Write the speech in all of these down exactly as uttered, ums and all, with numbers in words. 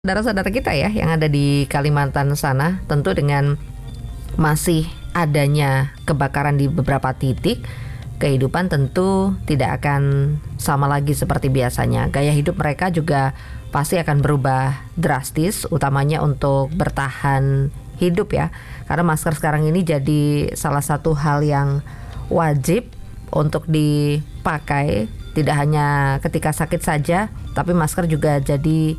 Saudara-saudara kita ya yang ada di Kalimantan sana, tentu dengan masih adanya kebakaran di beberapa titik, kehidupan tentu tidak akan sama lagi seperti biasanya. Gaya hidup mereka juga pasti akan berubah drastis, utamanya untuk bertahan hidup ya. Karena masker sekarang ini jadi salah satu hal yang wajib untuk dipakai, tidak hanya ketika sakit saja, tapi masker juga jadi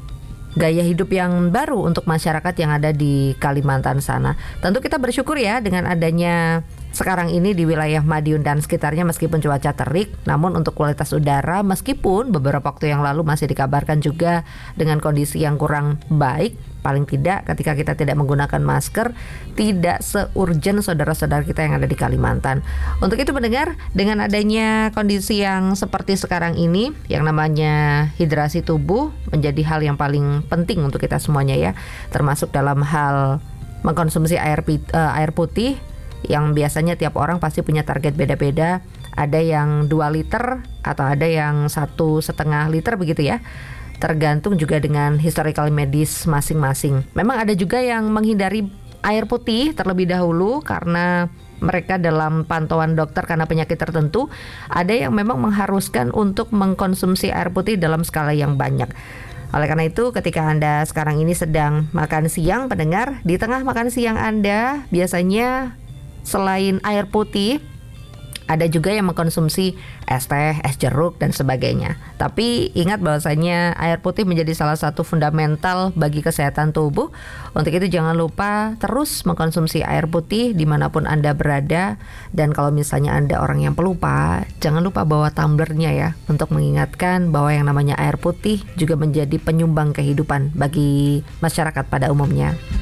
gaya hidup yang baru untuk masyarakat yang ada di Kalimantan sana. Tentu kita bersyukur ya dengan adanya sekarang ini di wilayah Madiun dan sekitarnya, meskipun cuaca terik, namun untuk kualitas udara meskipun beberapa waktu yang lalu masih dikabarkan juga dengan kondisi yang kurang baik, paling tidak ketika kita tidak menggunakan masker tidak seurgen saudara-saudara kita yang ada di Kalimantan. Untuk itu mendengar, dengan adanya kondisi yang seperti sekarang ini, yang namanya hidrasi tubuh menjadi hal yang paling penting untuk kita semuanya ya, termasuk dalam hal mengkonsumsi air, uh, air putih yang biasanya tiap orang pasti punya target beda-beda. Ada yang dua liter atau ada yang satu setengah liter begitu ya, tergantung juga dengan historical medis masing-masing. Memang ada juga yang menghindari air putih terlebih dahulu karena mereka dalam pantauan dokter karena penyakit tertentu. Ada yang memang mengharuskan untuk mengkonsumsi air putih dalam skala yang banyak. Oleh karena itu, ketika Anda sekarang ini sedang makan siang, pendengar, di tengah makan siang Anda biasanya selain air putih, ada juga yang mengkonsumsi es teh, es jeruk, dan sebagainya. Tapi ingat bahwasanya air putih menjadi salah satu fundamental bagi kesehatan tubuh. Untuk itu jangan lupa terus mengkonsumsi air putih dimanapun Anda berada. Dan kalau misalnya Anda orang yang pelupa, jangan lupa bawa tumblernya ya, untuk mengingatkan bahwa yang namanya air putih juga menjadi penyumbang kehidupan bagi masyarakat pada umumnya.